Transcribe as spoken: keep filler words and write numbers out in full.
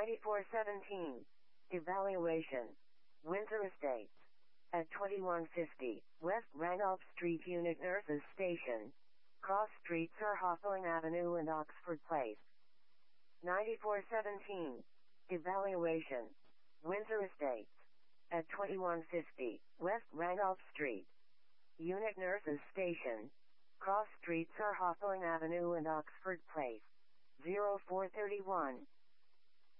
ninety-four seventeen. Evaluation. Windsor Estates. At twenty-one fifty, West Ranulph Street Unit Nurses Station. Cross streets are Hawthorne Avenue and Oxford Place. ninety-four seventeen. Evaluation. Windsor Estates. At twenty-one fifty, West Ranulph Street. Unit Nurses Station. Cross streets are Hawthorne Avenue and Oxford Place. zero four thirty-one.